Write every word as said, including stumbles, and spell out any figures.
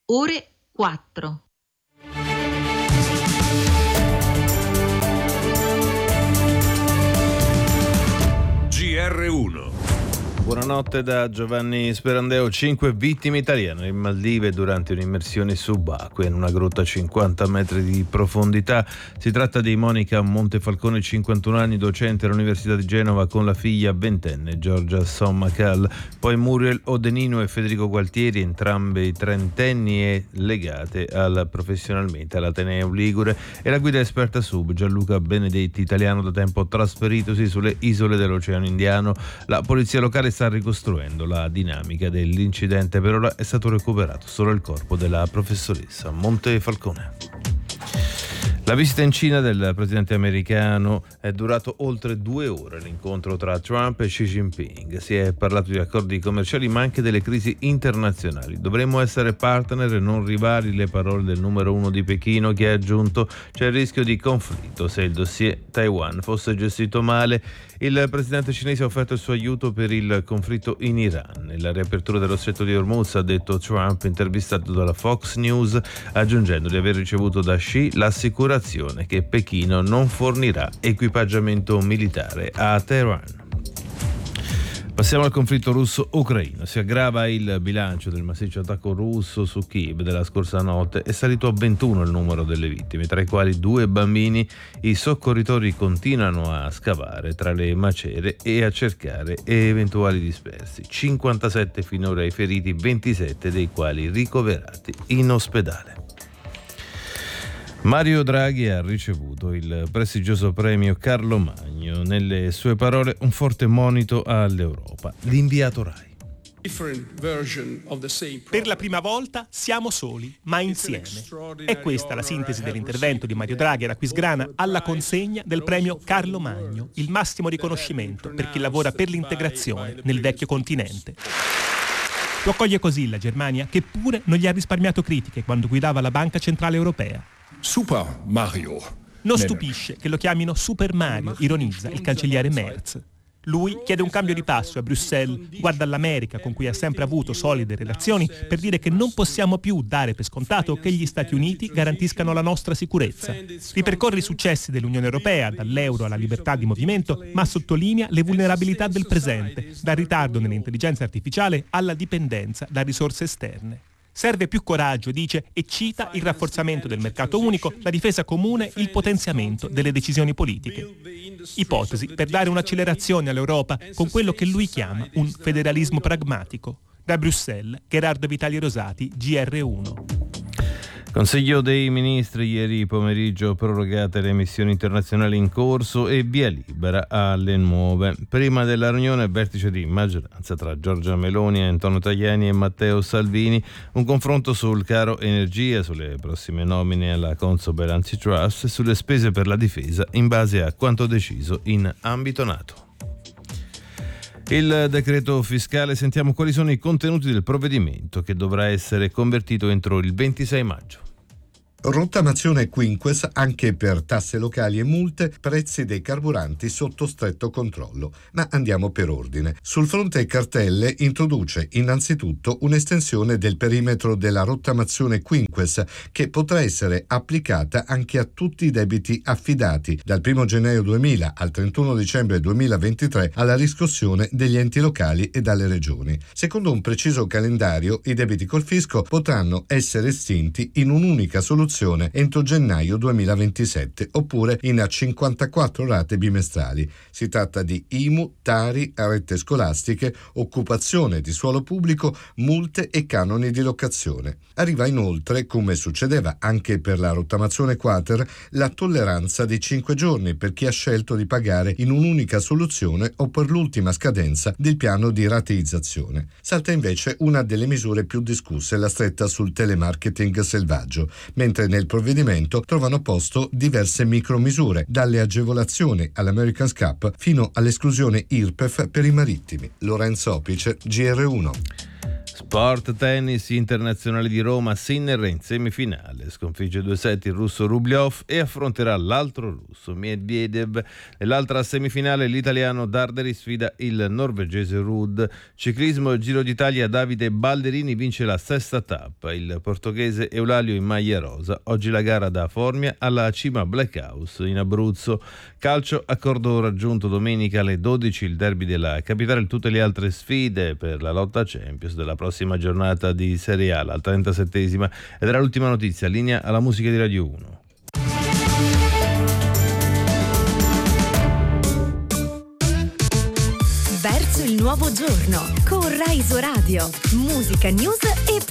ore quattro. G R uno. Buonanotte da Giovanni Sperandeo. Cinque vittime italiane in Maldive durante un'immersione subacquea in una grotta a cinquanta metri di profondità. Si tratta di Monica Montefalcone, cinquantuno anni, docente all'Università di Genova, con la figlia ventenne Giorgia Sommacal. Poi Muriel Odenino e Federico Gualtieri, entrambi trentenni e legate al, professionalmente all'Ateneo Ligure, e la guida esperta sub Gianluca Benedetti, italiano da tempo trasferitosi sulle isole dell'Oceano Indiano. La polizia locale sta ricostruendo la dinamica dell'incidente. Per ora è stato recuperato solo il corpo della professoressa Montefalcone. La visita in Cina del presidente americano è durato oltre due ore. L'incontro tra Trump e Xi Jinping. Si è parlato di accordi commerciali, ma anche delle crisi internazionali. Dovremmo essere partner e non rivali, le parole del numero uno di Pechino, che ha aggiunto: c'è il rischio di conflitto se il dossier Taiwan fosse gestito male. Il presidente cinese ha offerto il suo aiuto per il conflitto in Iran. Nella riapertura dello stretto di Hormuz, ha detto Trump, intervistato dalla Fox News, aggiungendo di aver ricevuto da Xi l'assicurazione che Pechino non fornirà equipaggiamento militare a Teheran. Passiamo al conflitto russo-ucraino. Si aggrava il bilancio del massiccio attacco russo su Kiev della scorsa notte. È salito a ventuno il numero delle vittime, tra i quali due bambini. I soccorritori continuano a scavare tra le macerie e a cercare eventuali dispersi. cinquantasette finora i feriti, ventisette dei quali ricoverati in ospedale. Mario Draghi ha ricevuto il prestigioso premio Carlo Magno. Nelle sue parole, un forte monito all'Europa. L'inviato Rai. Per la prima volta siamo soli, ma insieme. È questa la sintesi dell'intervento di Mario Draghi ad Aquisgrana alla consegna del premio Carlo Magno, il massimo riconoscimento per chi lavora per l'integrazione nel vecchio continente. Lo accoglie così la Germania, che pure non gli ha risparmiato critiche quando guidava la Banca Centrale Europea. Super Mario. Non stupisce che lo chiamino Super Mario, ironizza il cancelliere Merz. Lui chiede un cambio di passo a Bruxelles, guarda all'America, con cui ha sempre avuto solide relazioni, per dire che non possiamo più dare per scontato che gli Stati Uniti garantiscano la nostra sicurezza. Ripercorre i successi dell'Unione Europea, dall'euro alla libertà di movimento, ma sottolinea le vulnerabilità del presente, dal ritardo nell'intelligenza artificiale alla dipendenza da risorse esterne. Serve più coraggio, dice, e cita il rafforzamento del mercato unico, la difesa comune, il potenziamento delle decisioni politiche. Ipotesi per dare un'accelerazione all'Europa con quello che lui chiama un federalismo pragmatico. Da Bruxelles, Gerardo Vitali Rosati, G R uno. Consiglio dei Ministri ieri pomeriggio, prorogate le missioni internazionali in corso e via libera alle nuove. Prima della riunione, vertice di maggioranza tra Giorgia Meloni, Antonio Tajani e Matteo Salvini, un confronto sul caro energia, sulle prossime nomine alla Consob Antitrust e sulle spese per la difesa in base a quanto deciso in ambito NATO. Il decreto fiscale, sentiamo quali sono i contenuti del provvedimento che dovrà essere convertito entro il ventisei maggio. Rottamazione quinques anche per tasse locali e multe, prezzi dei carburanti sotto stretto controllo. Ma andiamo per ordine. Sul fronte cartelle introduce innanzitutto un'estensione del perimetro della rottamazione quinques che potrà essere applicata anche a tutti i debiti affidati dal primo gennaio duemila al trentuno dicembre duemilaventitré alla riscossione degli enti locali e dalle regioni. Secondo un preciso calendario, i debiti col fisco potranno essere estinti in un'unica soluzione entro gennaio duemilaventisette oppure in cinquantaquattro rate bimestrali. Si tratta di I M U, Tari, rette scolastiche, occupazione di suolo pubblico, multe e canoni di locazione. Arriva inoltre, come succedeva anche per la rottamazione quater, la tolleranza di cinque giorni per chi ha scelto di pagare in un'unica soluzione o per l'ultima scadenza del piano di rateizzazione. Salta invece una delle misure più discusse, la stretta sul telemarketing selvaggio, mentre nel provvedimento trovano posto diverse micromisure, dalle agevolazioni all'America's Cup fino all'esclusione I R P E F per i marittimi. Lorenzo Opice, G R uno. Sport tennis internazionale di Roma, Sinner in semifinale, sconfigge due set il russo Rublev e affronterà l'altro russo Medvedev. Nell'altra semifinale l'italiano Darderi sfida il norvegese Ruud. Ciclismo Giro d'Italia, Davide Ballerini vince la sesta tappa, il portoghese Eulalio in maglia rosa. Oggi la gara da Formia alla cima Black House in Abruzzo. Calcio, accordo raggiunto domenica alle dodici il derby della capitale, tutte le altre sfide per la lotta a Champions della prossima giornata di Serie A, la trentasettesima. Ed era l'ultima notizia, linea alla musica di Radio uno. Verso il nuovo giorno con Rai Radio, musica, news e